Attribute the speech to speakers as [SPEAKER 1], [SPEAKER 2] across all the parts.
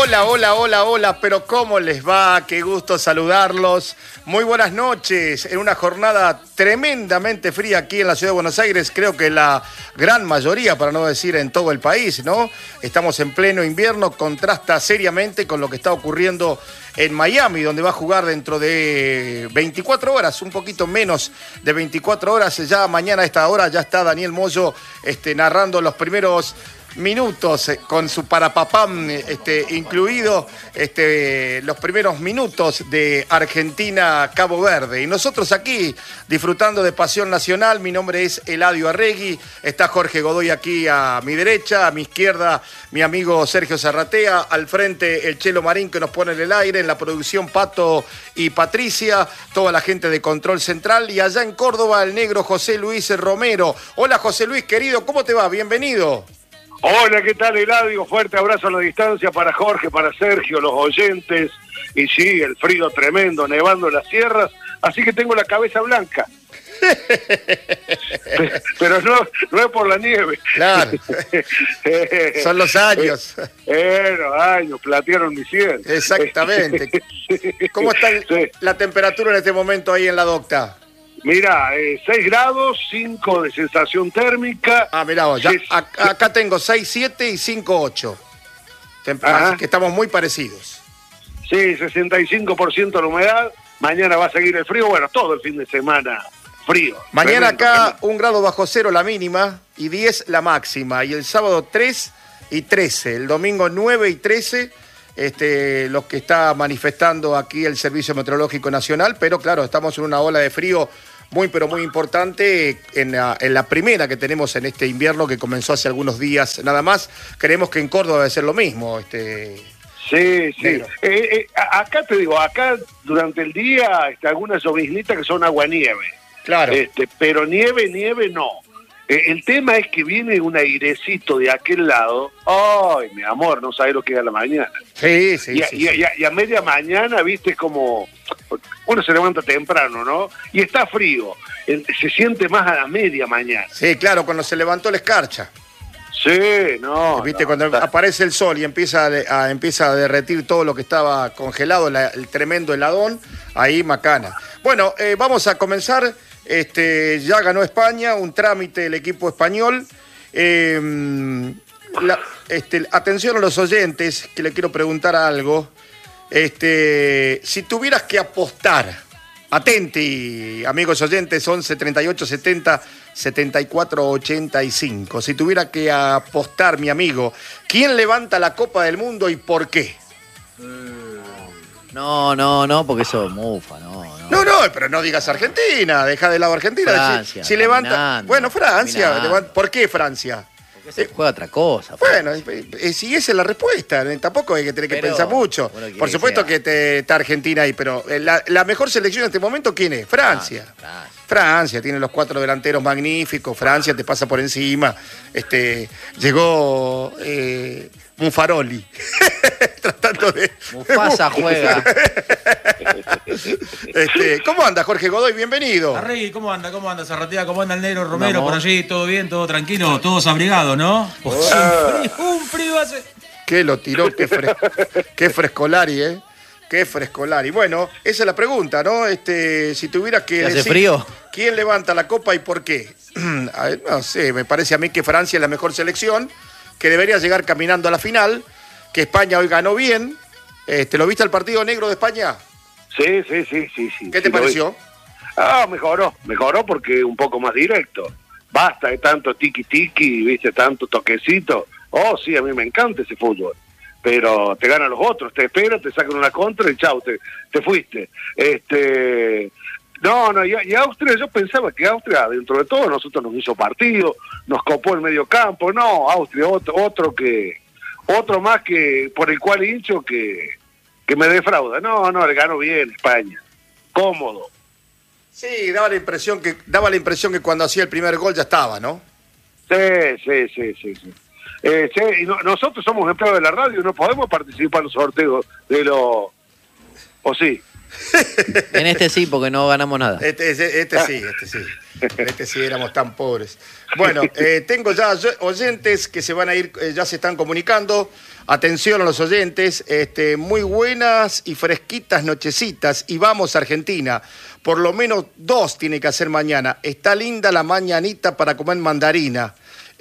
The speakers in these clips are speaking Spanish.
[SPEAKER 1] Hola, hola, hola, hola, pero ¿cómo les va? Qué gusto saludarlos. Muy buenas noches. En una jornada tremendamente fría aquí en la ciudad de Buenos Aires, creo que la gran mayoría, para no decir en todo el país, ¿no? Estamos en pleno invierno, contrasta seriamente con lo que está ocurriendo en Miami, donde va a jugar dentro de 24 horas, un poquito menos de 24 horas. Ya mañana a esta hora ya está Daniel Moyo narrando los primeros minutos con su parapapam incluido, los primeros minutos de Argentina-Cabo Verde. Y nosotros aquí disfrutando de Pasión Nacional. Mi nombre es Eladio Arregui, está Jorge Godoy aquí a mi derecha, a mi izquierda mi amigo Sergio Zarratea, al frente el Chelo Marín que nos pone en el aire, en la producción Pato y Patricia, toda la gente de Control Central, y allá en Córdoba el negro José Luis Romero. Hola José Luis, querido, ¿cómo te va? Bienvenido.
[SPEAKER 2] Hola, ¿qué tal, Eladio? Fuerte abrazo a la distancia para Jorge, para Sergio, los oyentes. Y sí, el frío tremendo, nevando en las sierras, así que tengo la cabeza blanca. Pero no es por la nieve.
[SPEAKER 1] Claro. Son los años.
[SPEAKER 2] Los años, platearon mi sien.
[SPEAKER 1] Exactamente. ¿Cómo está la temperatura en este momento ahí en la docta?
[SPEAKER 2] Mirá, 6 grados, 5 de sensación térmica.
[SPEAKER 1] Ah, mirá vos, ya, acá tengo 6, 7 y 5, 8. Así que estamos muy parecidos.
[SPEAKER 2] Sí, 65% la humedad. Mañana va a seguir el frío. Bueno, todo el fin de semana frío.
[SPEAKER 1] Mañana
[SPEAKER 2] tremendo,
[SPEAKER 1] acá
[SPEAKER 2] tremendo.
[SPEAKER 1] 1 grado bajo cero la mínima y 10 la máxima. Y el sábado 3 y 13. El domingo 9 y 13. Los que está manifestando aquí el Servicio Meteorológico Nacional. Pero claro, estamos en una ola de frío muy, pero muy importante en la primera que tenemos en este invierno que comenzó hace algunos días nada más. Creemos que en Córdoba debe ser lo mismo.
[SPEAKER 2] Sí. Acá te digo, acá durante el día algunas lloviznitas que son agua-nieve.
[SPEAKER 1] Claro.
[SPEAKER 2] Pero nieve no. El tema es que viene un airecito de aquel lado. Ay, mi amor, no sabes lo que es a la mañana.
[SPEAKER 1] Sí.
[SPEAKER 2] Y a media mañana, viste, como uno se levanta temprano, ¿no? Y está frío. Se siente más a la media mañana.
[SPEAKER 1] Sí, claro, cuando se levantó la escarcha.
[SPEAKER 2] Sí, no.
[SPEAKER 1] Viste, cuando aparece el sol y empieza a derretir todo lo que estaba congelado, el tremendo heladón, ahí macana. Bueno, vamos a comenzar. Ya ganó España, un trámite el equipo español. Atención a los oyentes, que le quiero preguntar algo. Si tuvieras que apostar, atenti, amigos oyentes, 11 38 70 74 85. Si tuviera que apostar, mi amigo, ¿quién levanta la Copa del Mundo y por qué?
[SPEAKER 3] No, porque eso mufa, no.
[SPEAKER 1] No, pero no digas Argentina, deja de lado Argentina.
[SPEAKER 3] Francia,
[SPEAKER 1] si levanta. Bueno, Francia. ¿Por qué Francia?
[SPEAKER 3] Porque se juega otra cosa.
[SPEAKER 1] Bueno, si esa es la respuesta, tampoco hay que tener que pensar mucho. Por supuesto que está Argentina ahí, pero la mejor selección en este momento, ¿quién es? Francia. Francia tiene los 4 delanteros magníficos. Francia te pasa por encima. Llegó Mufaroli. Tratando de.
[SPEAKER 3] Mufasa juega.
[SPEAKER 1] ¿Cómo anda, Jorge Godoy? Bienvenido.
[SPEAKER 4] Arregui, ¿cómo anda? Zarratea? ¿Cómo anda el negro Romero por allí? ¿Todo bien? ¿Todo tranquilo? ¿Todos abrigados, no? Un frío hace.
[SPEAKER 1] ¿Qué lo tiró? Qué frescolari, ¿eh? Qué frescolari. Bueno, esa es la pregunta, ¿no? Si tuvieras que
[SPEAKER 3] ¿Hace
[SPEAKER 1] decir
[SPEAKER 3] frío?
[SPEAKER 1] ¿Quién levanta la copa y por qué? No sé, me parece a mí que Francia es la mejor selección, que debería llegar caminando a la final, que España hoy ganó bien. ¿Lo viste el partido negro de España?
[SPEAKER 2] Sí.
[SPEAKER 1] ¿Qué te pareció?
[SPEAKER 2] Mejoró porque un poco más directo. Basta de tanto tiki-tiki, viste, tanto toquecito. Oh, sí, a mí me encanta ese fútbol. Pero te ganan los otros, te esperan, te sacan una contra y chau, te fuiste. Y Austria, yo pensaba que Austria, dentro de todo, nosotros nos hizo partido, nos copó el medio campo. No, Austria, otro más que por el cual hincho que me defrauda. No, le ganó bien España. Cómodo.
[SPEAKER 1] Sí, daba la impresión que cuando hacía el primer gol ya estaba, ¿no?
[SPEAKER 2] Sí. Y nosotros somos empleados de la radio, no podemos participar en los sorteos de los... ¿O sí?
[SPEAKER 3] En este sí, porque no ganamos nada.
[SPEAKER 1] Este sí. Si éramos tan pobres. Bueno, tengo ya oyentes que se van a ir, ya se están comunicando. Atención a los oyentes, muy buenas y fresquitas nochecitas y vamos a Argentina. Por lo menos 2 tiene que hacer mañana. Está linda la mañanita para comer mandarina.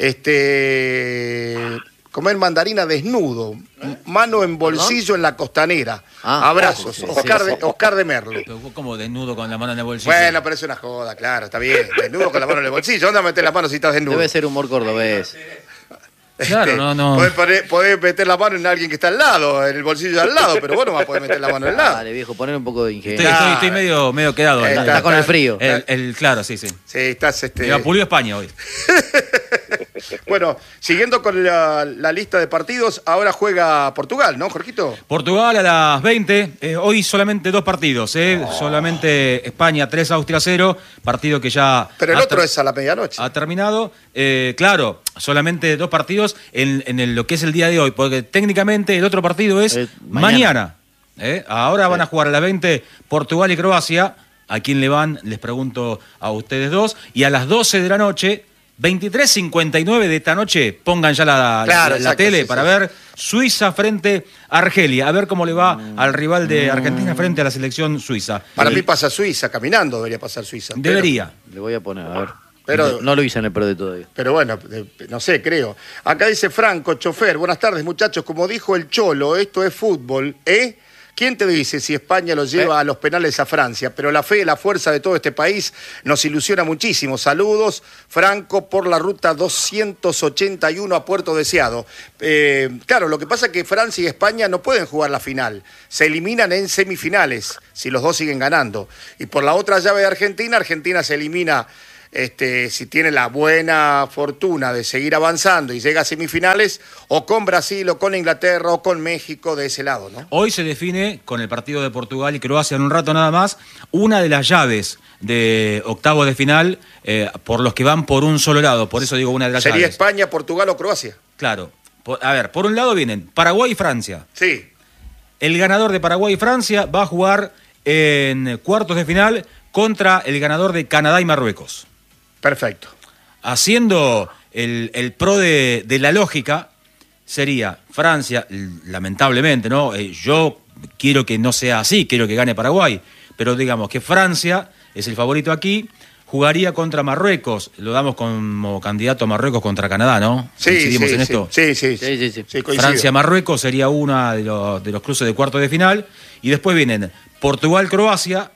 [SPEAKER 1] Comer mandarina desnudo, mano en bolsillo en la costanera. Abrazos,
[SPEAKER 3] sí,
[SPEAKER 1] Oscar de Merlo.
[SPEAKER 4] Como desnudo con la mano en el bolsillo.
[SPEAKER 1] Bueno, pero es una joda, claro, está bien. Desnudo con la mano en el bolsillo. ¿Dónde meter las manos si estás desnudo?
[SPEAKER 3] Debe ser humor cordobés.
[SPEAKER 4] Claro, no.
[SPEAKER 1] Podés meter la mano en alguien que está al lado, en el bolsillo de al lado, pero vos no vas a poder meter la mano al lado.
[SPEAKER 3] Dale, viejo, poner un poco de ingenio.
[SPEAKER 4] Estoy medio quedado.
[SPEAKER 3] Está con el frío.
[SPEAKER 4] Claro, sí.
[SPEAKER 1] Sí, estás
[SPEAKER 4] Me vapuleó España hoy.
[SPEAKER 1] Bueno, siguiendo con la lista de partidos, ahora juega Portugal, ¿no, Jorgito?
[SPEAKER 4] Portugal a las 20, hoy solamente 2 partidos, solamente España 3, Austria 0, partido que ya...
[SPEAKER 1] Pero el otro es a la medianoche.
[SPEAKER 4] Ha terminado, claro, solamente 2 partidos en lo que es el día de hoy, porque técnicamente el otro partido es mañana. Ahora van a jugar a las 20 Portugal y Croacia. ¿A quién le van? Les pregunto a ustedes dos. Y a las 12 de la noche... 23:59 de esta noche, pongan ya la tele para ver Suiza frente a Argelia, a ver cómo le va al rival de Argentina frente a la selección suiza.
[SPEAKER 1] Para mí pasa Suiza, caminando debería pasar Suiza.
[SPEAKER 4] Debería.
[SPEAKER 3] Le voy a poner, a ver.
[SPEAKER 1] Pero,
[SPEAKER 3] no lo hice en el Pro de todavía.
[SPEAKER 1] Pero bueno, no sé, creo. Acá dice Franco, chofer, buenas tardes muchachos, como dijo el Cholo, esto es fútbol, ¿eh? ¿Quién te dice si España lo lleva a los penales a Francia? Pero la fe y la fuerza de todo este país nos ilusiona muchísimo. Saludos, Franco, por la ruta 281 a Puerto Deseado. Claro, lo que pasa es que Francia y España no pueden jugar la final. Se eliminan en semifinales, si los dos siguen ganando. Y por la otra llave de Argentina, Argentina se elimina... si tiene la buena fortuna de seguir avanzando y llega a semifinales, o con Brasil, o con Inglaterra, o con México, de ese lado, ¿no?
[SPEAKER 4] Hoy se define, con el partido de Portugal y Croacia en un rato nada más, una de las llaves de octavos de final por los que van por un solo lado, por eso digo una de las llaves.
[SPEAKER 1] ¿Sería España, Portugal o Croacia?
[SPEAKER 4] Claro. Por un lado vienen Paraguay y Francia.
[SPEAKER 1] Sí.
[SPEAKER 4] El ganador de Paraguay y Francia va a jugar en cuartos de final contra el ganador de Canadá y Marruecos.
[SPEAKER 1] Perfecto.
[SPEAKER 4] Haciendo el pro de la lógica, sería Francia, lamentablemente, ¿no? Yo quiero que no sea así, quiero que gane Paraguay, pero digamos que Francia es el favorito aquí, jugaría contra Marruecos, lo damos como candidato a Marruecos contra Canadá, ¿no?
[SPEAKER 1] Sí,
[SPEAKER 4] ¿Coincidimos en esto?
[SPEAKER 1] Sí,
[SPEAKER 4] Francia-Marruecos sería una de los cruces de cuartos de final, y después vienen Portugal-Croacia,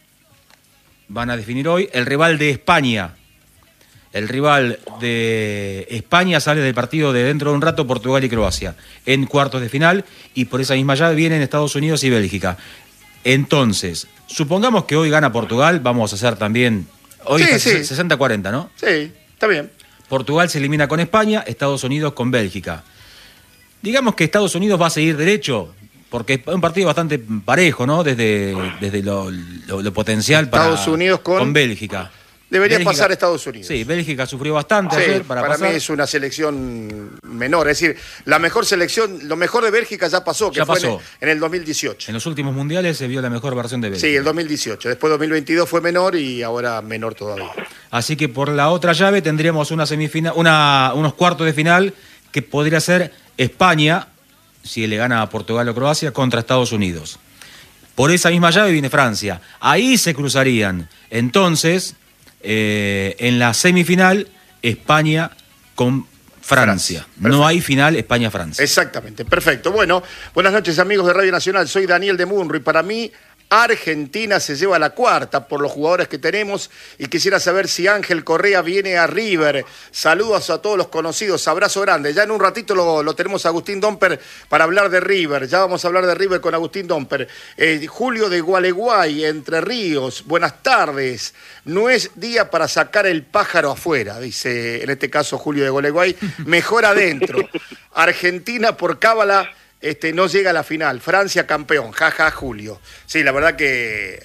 [SPEAKER 4] van a definir hoy, el rival de España. El rival de España sale del partido de dentro de un rato, Portugal y Croacia, en cuartos de final, y por esa misma llave vienen Estados Unidos y Bélgica. Entonces, supongamos que hoy gana Portugal, vamos a hacer también... Hoy está 60-40, ¿no?
[SPEAKER 1] Sí, está bien.
[SPEAKER 4] Portugal se elimina con España, Estados Unidos con Bélgica. Digamos que Estados Unidos va a seguir derecho, porque es un partido bastante parejo, ¿no? Desde lo potencial para
[SPEAKER 1] Estados Unidos con
[SPEAKER 4] Bélgica.
[SPEAKER 1] Debería pasar Estados Unidos.
[SPEAKER 4] Sí, Bélgica sufrió bastante ayer para pasar.
[SPEAKER 1] Mí es una selección menor. Es decir, la mejor selección, lo mejor de Bélgica ya pasó, fue en el 2018.
[SPEAKER 4] En los últimos mundiales se vio la mejor versión de Bélgica.
[SPEAKER 1] Sí, el 2018. Después 2022 fue menor y ahora menor todavía.
[SPEAKER 4] Así que por la otra llave tendríamos una semifinal, unos cuartos de final que podría ser España, si le gana a Portugal o Croacia, contra Estados Unidos. Por esa misma llave viene Francia. Ahí se cruzarían. Entonces... en la semifinal, España con Francia. No hay final España-Francia.
[SPEAKER 1] Exactamente, perfecto. Bueno, buenas noches amigos de Radio Nacional, soy Daniel de Munro y para mí Argentina se lleva la cuarta por los jugadores que tenemos y quisiera saber si Ángel Correa viene a River. Saludos a todos los conocidos, abrazo grande. Ya en un ratito lo tenemos a Agustín Domper para hablar de River. Ya vamos a hablar de River con Agustín Domper. Julio de Gualeguay, Entre Ríos, buenas tardes. No es día para sacar el pájaro afuera, dice en este caso Julio de Gualeguay. Mejor adentro. Argentina por cábala. No llega a la final, Francia campeón, jaja Julio. Sí, la verdad que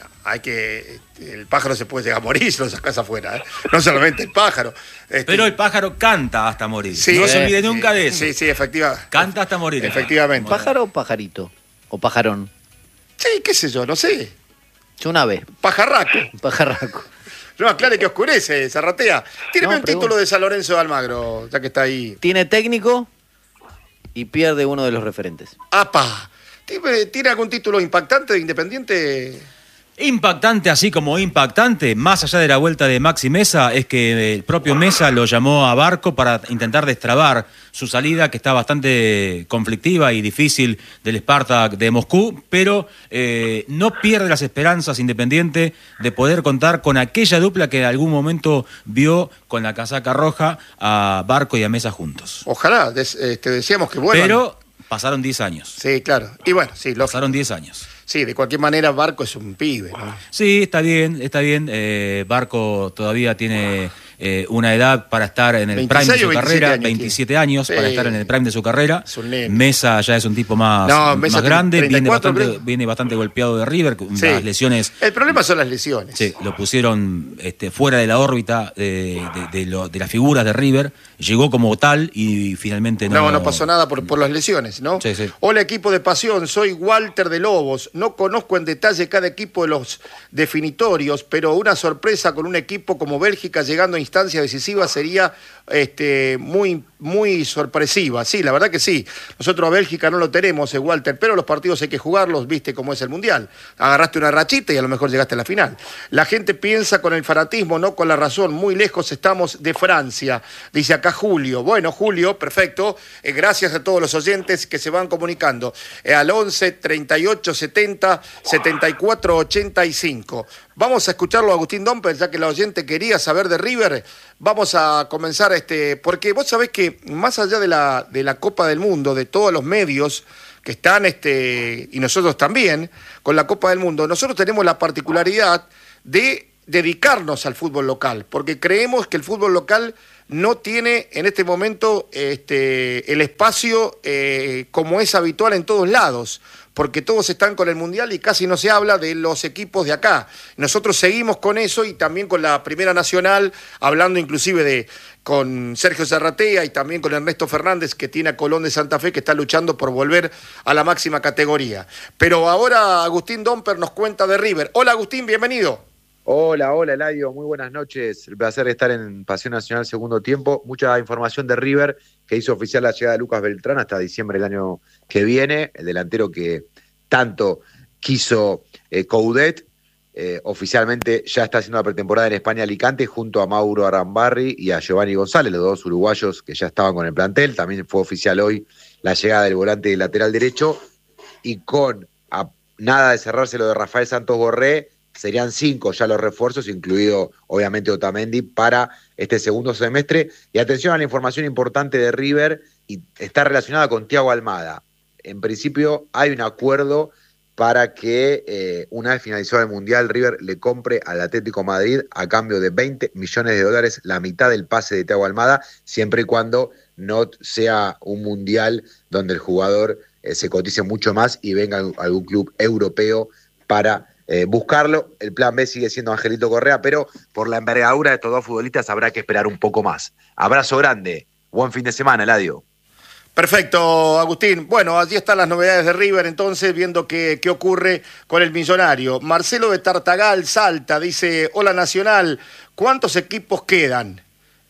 [SPEAKER 1] el pájaro se puede llegar a morir si lo sacas afuera, ¿eh? No solamente el pájaro.
[SPEAKER 4] Pero el pájaro canta hasta morir,
[SPEAKER 1] sí,
[SPEAKER 4] no se olvide nunca de eso.
[SPEAKER 1] Sí, efectivamente.
[SPEAKER 4] Canta hasta morir.
[SPEAKER 1] Efectivamente.
[SPEAKER 3] ¿Pájaro o pajarito? ¿O pajarón?
[SPEAKER 1] Sí, qué sé yo, no sé.
[SPEAKER 3] Es un ave.
[SPEAKER 1] Pajarraco.
[SPEAKER 3] Pajarraco.
[SPEAKER 1] No aclare que oscurece, Zarratea. Tíreme
[SPEAKER 3] No,
[SPEAKER 1] un título de San Lorenzo de Almagro, ya que está ahí.
[SPEAKER 3] Tiene técnico y pierde uno de los referentes.
[SPEAKER 1] ¡Apa! ¿Tiene algún título impactante de Independiente?
[SPEAKER 4] Impactante, así como impactante, más allá de la vuelta de Maxi Mesa, es que el propio Mesa lo llamó a Barco para intentar destrabar su salida, que está bastante conflictiva y difícil, del Spartak de Moscú, pero no pierde las esperanzas Independiente de poder contar con aquella dupla que en algún momento vio con la casaca roja a Barco y a Mesa juntos.
[SPEAKER 1] Ojalá, decíamos que bueno.
[SPEAKER 4] Pero pasaron 10 años.
[SPEAKER 1] Sí, claro. Y bueno, sí, lógico.
[SPEAKER 4] Pasaron 10 años.
[SPEAKER 1] Sí, de cualquier manera, Barco es un pibe, ¿no?
[SPEAKER 4] Sí, está bien. Barco todavía tiene una edad para estar en el prime de su carrera, 27 años,
[SPEAKER 1] sí,
[SPEAKER 4] para estar en el prime de su carrera.
[SPEAKER 1] Es un nene.
[SPEAKER 4] Mesa ya es un tipo más grande, 34, viene bastante golpeado de River, con las lesiones.
[SPEAKER 1] El problema son las lesiones.
[SPEAKER 4] Sí, lo pusieron fuera de la órbita de las figuras de River, llegó como tal y finalmente
[SPEAKER 1] no pasó nada por las lesiones, ¿no?
[SPEAKER 4] Sí, sí.
[SPEAKER 1] Hola, equipo de Pasión, soy Walter de Lobos. No conozco en detalle cada equipo de los definitorios, pero una sorpresa con un equipo como Bélgica llegando a instancias decisivas sería muy, muy sorpresiva. Sí, la verdad que sí. Nosotros a Bélgica no lo tenemos, Walter, pero los partidos hay que jugarlos, viste cómo es el Mundial. Agarraste una rachita y a lo mejor llegaste a la final. La gente piensa con el fanatismo, no con la razón. Muy lejos estamos de Francia, dice acá Julio. Bueno, Julio, perfecto. Gracias a todos los oyentes que se van comunicando. Al 11 38 70 74 85. Vamos a escucharlo a Agustín Domper, ya que la oyente quería saber de River. Vamos a comenzar, porque vos sabés que más allá de la Copa del Mundo, de todos los medios que están, y nosotros también, con la Copa del Mundo, nosotros tenemos la particularidad de dedicarnos al fútbol local, porque creemos que el fútbol local no tiene en este momento el espacio como es habitual en todos lados, porque todos están con el Mundial y casi no se habla de los equipos de acá. Nosotros seguimos con eso y también con la Primera Nacional, hablando inclusive con Sergio Zarratea y también con Ernesto Fernández, que tiene a Colón de Santa Fe, que está luchando por volver a la máxima categoría. Pero ahora Agustín Domper nos cuenta de River. Hola Agustín, bienvenido.
[SPEAKER 5] Hola, Eladio, muy buenas noches. El placer de estar en Pasión Nacional segundo tiempo. Mucha información de River, que hizo oficial la llegada de Lucas Beltrán hasta diciembre del año que viene, el delantero que tanto quiso Coudet. Oficialmente ya está haciendo la pretemporada en España, Alicante, junto a Mauro Arambarri y a Giovanni González, los dos uruguayos que ya estaban con el plantel. También fue oficial hoy la llegada del volante lateral derecho, y con nada de cerrarse lo de Rafael Santos Borré, serían 5 ya los refuerzos, incluido obviamente Otamendi, para este segundo semestre. Y atención a la información importante de River, y está relacionada con Thiago Almada. En principio hay un acuerdo para que una vez finalizado el Mundial, River le compre al Atlético Madrid a cambio de $20 millones, la mitad del pase de Thiago Almada, siempre y cuando no sea un Mundial donde el jugador se cotice mucho más y venga algún club europeo para buscarlo. El plan B sigue siendo Angelito Correa, pero por la envergadura de estos dos futbolistas habrá que esperar un poco más. Abrazo grande, buen fin de semana, Eladio.
[SPEAKER 1] Perfecto, Agustín. Bueno, allí están las novedades de River, entonces, viendo qué ocurre con el millonario. Marcelo de Tartagal, Salta, dice: hola Nacional, ¿cuántos equipos quedan?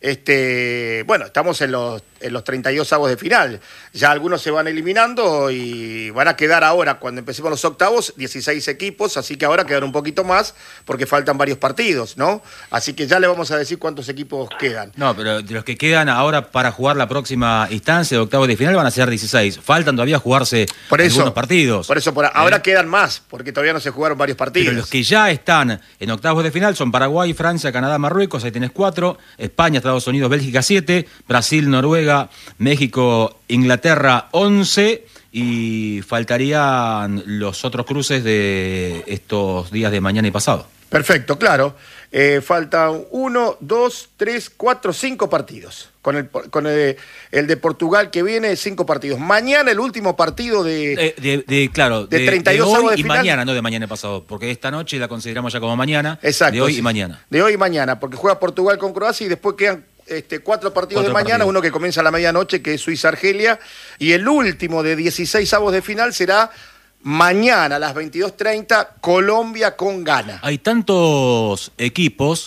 [SPEAKER 1] Bueno, estamos en los 32avos de final. Ya algunos se van eliminando y van a quedar ahora, cuando empecemos los octavos, 16 equipos, así que ahora quedan un poquito más porque faltan varios partidos, ¿no? Así que ya le vamos a decir cuántos equipos quedan.
[SPEAKER 4] No, pero de los que quedan ahora para jugar la próxima instancia de octavos de final van a ser 16. Faltan todavía jugarse algunos partidos.
[SPEAKER 1] Por eso, ahora quedan más, porque todavía no se jugaron varios partidos.
[SPEAKER 4] Pero los que ya están en octavos de final son Paraguay, Francia, Canadá, Marruecos, ahí tenés 4, España, Estados Unidos, Bélgica 7, Brasil, Noruega, México, Inglaterra 11, y faltarían los otros cruces de estos días de mañana y pasado.
[SPEAKER 1] Perfecto, claro. Faltan 1, 2, 3, 4, 5 partidos. Con el de Portugal que viene, 5 partidos. Mañana el último partido de 32
[SPEAKER 4] de hoy
[SPEAKER 1] de
[SPEAKER 4] y
[SPEAKER 1] final.
[SPEAKER 4] Mañana, no de mañana y pasado, porque esta noche la consideramos ya como mañana.
[SPEAKER 1] Exacto.
[SPEAKER 4] De hoy y mañana.
[SPEAKER 1] De hoy y mañana, porque juega Portugal con Croacia y después quedan 4 partidos de mañana, uno que comienza a la medianoche, que es Suiza-Argelia, y el último de 16avos de final será mañana a las 22:30, Colombia con Ghana.
[SPEAKER 4] Hay tantos equipos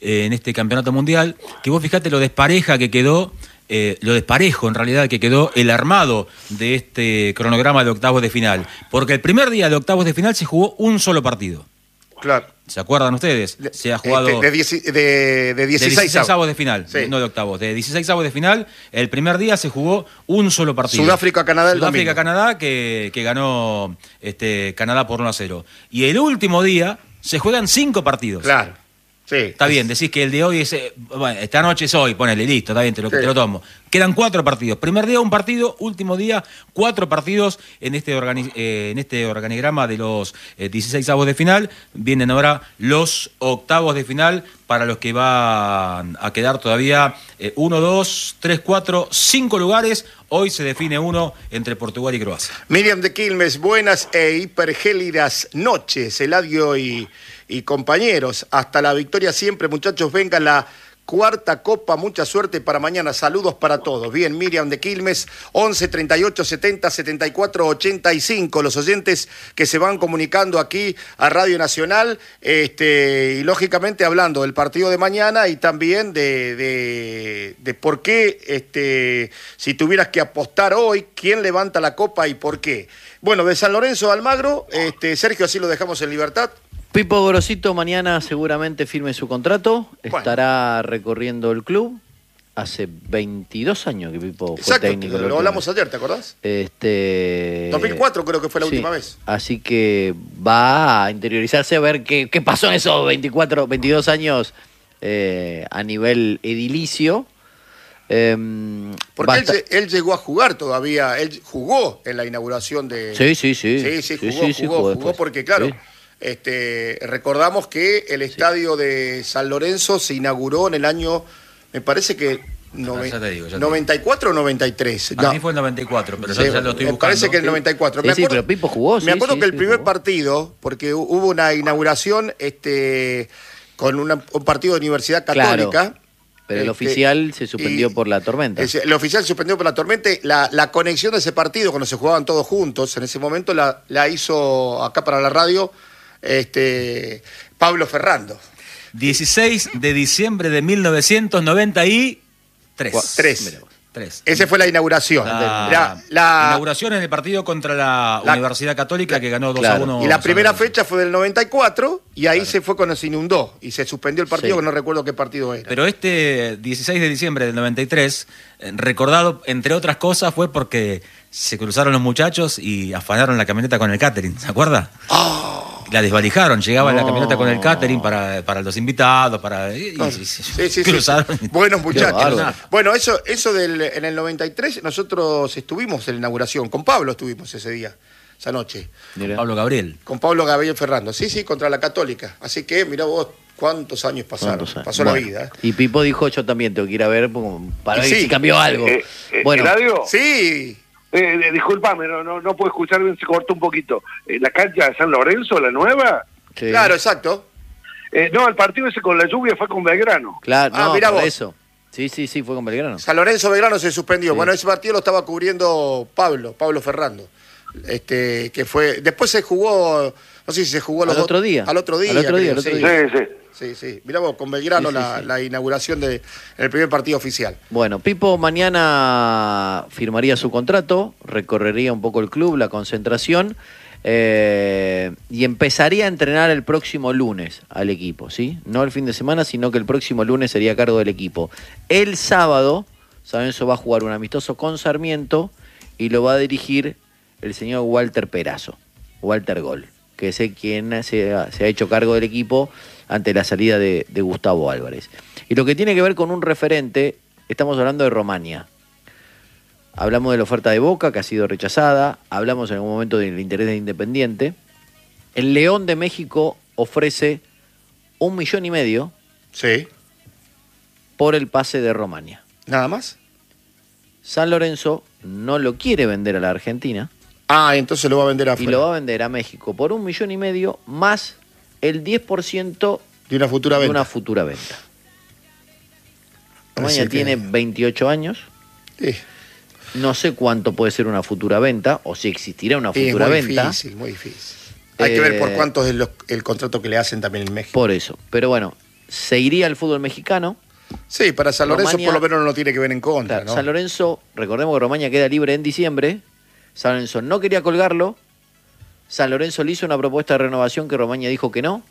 [SPEAKER 4] en este campeonato mundial, que vos fijate lo despareja que quedó, lo desparejo en realidad que quedó el armado de este cronograma de octavos de final. Porque el primer día de octavos de final se jugó un solo partido.
[SPEAKER 1] Claro.
[SPEAKER 4] ¿Se acuerdan ustedes? Se ha jugado
[SPEAKER 1] de 16
[SPEAKER 4] avos de final,
[SPEAKER 1] sí.
[SPEAKER 4] No de octavos, de 16 avos de final. El primer día se jugó un solo partido.
[SPEAKER 1] Sudáfrica-Canadá el domingo.
[SPEAKER 4] Sudáfrica-Canadá que ganó Canadá por 1-0. Y el último día se juegan 5 partidos.
[SPEAKER 1] Claro. Sí.
[SPEAKER 4] Está bien, decís que el de hoy es... bueno, esta noche es hoy, ponele, listo, está bien, te lo tomo. Quedan 4 partidos. Primer día un partido, último día 4 partidos en este organigrama de los 16 avos de final. Vienen ahora los octavos de final para los que van a quedar todavía 1, 2, 3, 4, 5 lugares. Hoy se define uno entre Portugal y Croacia.
[SPEAKER 1] Miriam de Quilmes, buenas e hipergélidas noches, Eladio y compañeros. Hasta la victoria siempre, muchachos, venga la cuarta copa, mucha suerte para mañana, saludos para todos. Bien, Miriam de Quilmes, 11 38 70 74 85, los oyentes que se van comunicando aquí a Radio Nacional, y lógicamente hablando del partido de mañana y también de por qué, si tuvieras que apostar hoy, quién levanta la copa y por qué. Bueno, de San Lorenzo de Almagro, Sergio, así lo dejamos en libertad.
[SPEAKER 3] Pipo Gorosito mañana seguramente firme su contrato,
[SPEAKER 1] bueno,
[SPEAKER 3] estará recorriendo el club. Hace 22 años que Pipo fue técnico.
[SPEAKER 1] Lo hablamos ayer, ¿te acordás? 2004 creo que fue la última vez.
[SPEAKER 3] Así que va a interiorizarse a ver qué pasó en esos 22 años a nivel edilicio.
[SPEAKER 1] Porque él llegó a jugar todavía, él jugó en la inauguración de...
[SPEAKER 3] Sí,
[SPEAKER 1] jugó porque claro...
[SPEAKER 3] Sí.
[SPEAKER 1] Recordamos que el estadio de San Lorenzo se inauguró en el año, me parece que 94 o 93.
[SPEAKER 4] A mí fue el 94, pero ya lo estoy buscando.
[SPEAKER 1] Me parece que el 94. Me acuerdo,
[SPEAKER 3] pero Pipo jugó.
[SPEAKER 1] Me acuerdo que el primer
[SPEAKER 3] jugó.
[SPEAKER 1] partido, porque hubo una inauguración con un partido de Universidad Católica.
[SPEAKER 3] Claro, pero el oficial se suspendió por la tormenta.
[SPEAKER 1] El oficial se suspendió por la tormenta. La conexión de ese partido, cuando se jugaban todos juntos, en ese momento la hizo acá para la radio Pablo Ferrando.
[SPEAKER 4] 16 de diciembre de 1993.
[SPEAKER 1] Esa fue la inauguración.
[SPEAKER 4] La inauguración en el partido contra la Universidad Católica que ganó 2-1.
[SPEAKER 1] Y la primera fecha fue del 94 y ahí se fue cuando se inundó y se suspendió el partido, que no recuerdo qué partido era.
[SPEAKER 4] Pero 16 de diciembre del 93, recordado entre otras cosas, fue porque se cruzaron los muchachos y afanaron la camioneta con el catering, ¿se acuerda? La desvalijaron, llegaba la camioneta con el catering para los invitados,
[SPEAKER 1] Sí.
[SPEAKER 4] Cruzaron.
[SPEAKER 1] Buenos muchachos. Bueno, eso en el 93 nosotros estuvimos en la inauguración, con Pablo estuvimos ese día, esa noche.
[SPEAKER 4] Pablo Gabriel.
[SPEAKER 1] Con Pablo Gabriel Ferrando, sí, contra la Católica. Así que, mirá vos, cuántos años pasaron, pasó la vida.
[SPEAKER 3] Y Pipo dijo, yo también tengo que ir a ver para ver si cambió algo.
[SPEAKER 2] ¿Eladio?
[SPEAKER 1] Sí.
[SPEAKER 2] Disculpame, no puedo escuchar bien, se cortó un poquito. ¿La cancha de San Lorenzo, la nueva?
[SPEAKER 3] Sí.
[SPEAKER 1] Claro, exacto.
[SPEAKER 2] No, el partido ese con la lluvia fue con Belgrano.
[SPEAKER 3] Claro,
[SPEAKER 1] mirá
[SPEAKER 3] por
[SPEAKER 1] vos.
[SPEAKER 3] eso. Sí, fue con Belgrano.
[SPEAKER 1] San Lorenzo Belgrano se suspendió.
[SPEAKER 3] Sí.
[SPEAKER 1] Bueno, ese partido lo estaba cubriendo Pablo Ferrando. Que fue. Después se jugó, no sé si se jugó
[SPEAKER 3] al otro día.
[SPEAKER 1] Al otro día. Sí. Mirá vos, con Belgrano la inauguración del primer partido oficial.
[SPEAKER 3] Bueno, Pipo mañana firmaría su contrato, recorrería un poco el club, la concentración, y empezaría a entrenar el próximo lunes al equipo, ¿sí? No el fin de semana, sino que el próximo lunes sería a cargo del equipo. El sábado, San Lorenzo va a jugar un amistoso con Sarmiento y lo va a dirigir el señor Walter Perazo, Walter Gol, que es quien se ha hecho cargo del equipo ante la salida de Gustavo Álvarez. Y lo que tiene que ver con un referente, estamos hablando de Romania. Hablamos de la oferta de Boca, que ha sido rechazada. Hablamos en algún momento del interés de Independiente. El León de México ofrece 1,5 millones
[SPEAKER 1] Sí.
[SPEAKER 3] por el pase de Romania.
[SPEAKER 1] ¿Nada más?
[SPEAKER 3] San Lorenzo no lo quiere vender a la Argentina.
[SPEAKER 1] Entonces lo va a vender afuera.
[SPEAKER 3] Y lo va a vender a México por 1,5 millones más el 10%
[SPEAKER 1] de una futura venta.
[SPEAKER 3] Romania tiene 28 años.
[SPEAKER 1] Sí.
[SPEAKER 3] No sé cuánto puede ser una futura venta o si existirá una futura venta.
[SPEAKER 1] Muy difícil. Hay que ver por cuánto es el contrato que le hacen también en México.
[SPEAKER 3] Por eso. Pero bueno, se iría al fútbol mexicano.
[SPEAKER 1] Sí, para San Lorenzo
[SPEAKER 3] Romaña,
[SPEAKER 1] por lo menos no lo tiene que ver en contra,
[SPEAKER 3] claro,
[SPEAKER 1] ¿no?
[SPEAKER 3] San Lorenzo, recordemos que Romaña queda libre en diciembre. San Lorenzo no quería colgarlo. San Lorenzo le hizo una propuesta de renovación que Romaña dijo que no.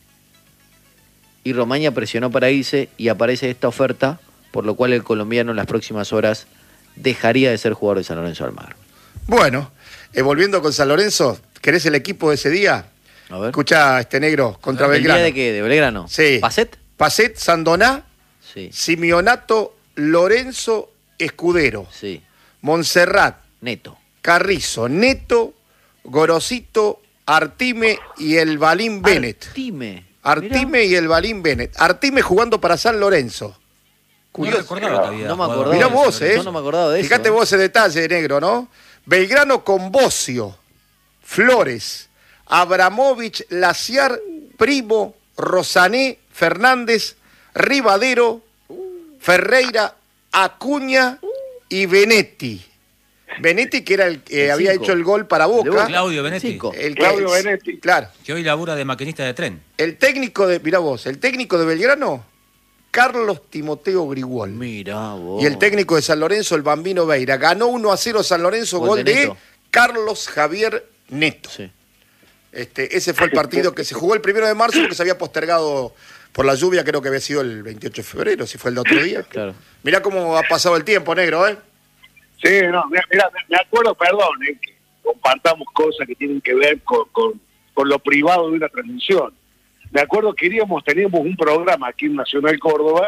[SPEAKER 3] Y Romaña presionó para irse y aparece esta oferta, por lo cual el colombiano en las próximas horas dejaría de ser jugador de San Lorenzo Almagro.
[SPEAKER 1] Bueno, volviendo con San Lorenzo, ¿querés el equipo de ese día?
[SPEAKER 3] A ver.
[SPEAKER 1] Escuchá, negro, contra
[SPEAKER 3] ¿El
[SPEAKER 1] Belgrano.
[SPEAKER 3] día de qué? ¿De Belgrano?
[SPEAKER 1] Sí.
[SPEAKER 3] ¿Pacet?
[SPEAKER 1] Pacet, Sandoná,
[SPEAKER 3] Sí.
[SPEAKER 1] Simeonato, Lorenzo, Escudero,
[SPEAKER 3] Sí.
[SPEAKER 1] Montserrat,
[SPEAKER 3] Neto.
[SPEAKER 1] Carrizo, Neto, Gorosito, Artime y el Balín Bennett. Artime y el Balín Bennett. Artime jugando para San Lorenzo. Curioso.
[SPEAKER 4] No recordaba que había
[SPEAKER 3] No me
[SPEAKER 4] jugado.
[SPEAKER 3] acordaba.
[SPEAKER 1] Mirá
[SPEAKER 3] de
[SPEAKER 1] vos,
[SPEAKER 3] eso,
[SPEAKER 1] ¿eh?
[SPEAKER 3] yo no me acordaba de eso,
[SPEAKER 1] Fíjate
[SPEAKER 3] ¿eh?
[SPEAKER 1] vos ese detalle, negro, ¿no? Belgrano con Bocio, Flores, Abramovich, Laciar, Primo, Rosané, Fernández, Rivadero, Ferreira, Acuña y Benetti. Benetti, que era el que había
[SPEAKER 3] cinco.
[SPEAKER 1] hecho el gol para Boca.
[SPEAKER 3] Boca.
[SPEAKER 4] Claudio Benetti,
[SPEAKER 3] Cinco.
[SPEAKER 1] El
[SPEAKER 2] Claudio Benetti.
[SPEAKER 1] Claro.
[SPEAKER 4] que hoy labura de maquinista de tren.
[SPEAKER 1] El técnico de, mirá vos, el técnico de Belgrano, Carlos Timoteo Grigol.
[SPEAKER 3] Mirá vos.
[SPEAKER 1] Y el técnico de San Lorenzo, el Bambino Veira. Ganó 1-0 San Lorenzo,
[SPEAKER 3] Gol
[SPEAKER 1] gol
[SPEAKER 3] de
[SPEAKER 1] de
[SPEAKER 3] Neto.
[SPEAKER 1] Carlos Javier Neto.
[SPEAKER 3] Sí.
[SPEAKER 1] Ese fue el partido que se jugó el 1 de marzo porque se había postergado por la lluvia, creo que había sido el 28 de febrero, si fue el de otro día.
[SPEAKER 3] Claro.
[SPEAKER 1] Mirá cómo ha pasado el tiempo, negro, ¿eh?
[SPEAKER 2] Sí, no, mira, me acuerdo, perdón, que compartamos cosas que tienen que ver con lo privado de una transmisión. Me acuerdo que teníamos un programa aquí en Nacional Córdoba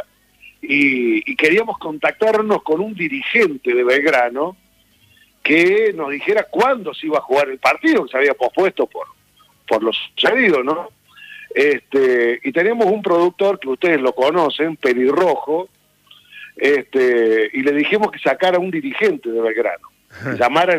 [SPEAKER 2] y queríamos contactarnos con un dirigente de Belgrano que nos dijera cuándo se iba a jugar el partido, que se había pospuesto por lo sucedido, ¿no? Y teníamos un productor que ustedes lo conocen, Pelirrojo, y le dijimos que sacara un dirigente de Belgrano, llamara